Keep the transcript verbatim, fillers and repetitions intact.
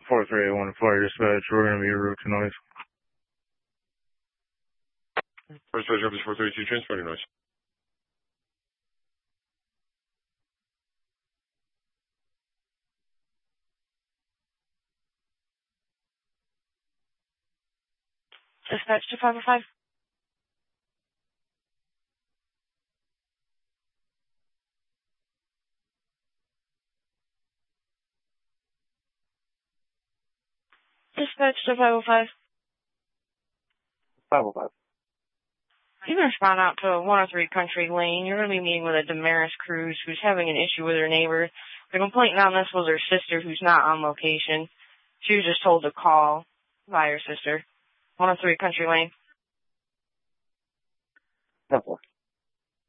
four three eight one four, dispatch. We're going to be route to noise. First page up is four thirty-two, transporting noise. Dispatch to five oh five. Dispatch to five oh five. five oh five. You can respond out to one oh three Country Lane. You're going to be meeting with a Damaris Cruz who's having an issue with her neighbor. The complainant on this was her sister who's not on location. She was just told to call by her sister. one oh three Country Lane. ten four.